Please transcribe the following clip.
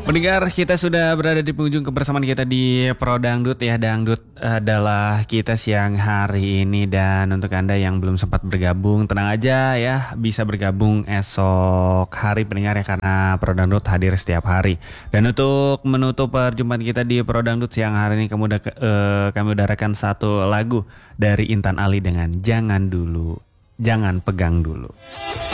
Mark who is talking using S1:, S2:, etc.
S1: Pendengar, kita sudah berada di penghujung kebersamaan kita di Pro Dangdut ya. Dangdut adalah kita siang hari ini. Dan untuk Anda yang belum sempat bergabung, tenang aja ya, bisa bergabung esok hari pendengar ya, karena Pro Dangdut hadir setiap hari. Dan untuk menutup perjumpaan kita di Pro Dangdut siang hari ini, kami udarakan satu lagu dari Intan Ali dengan Jangan Dulu, Jangan Pegang Dulu.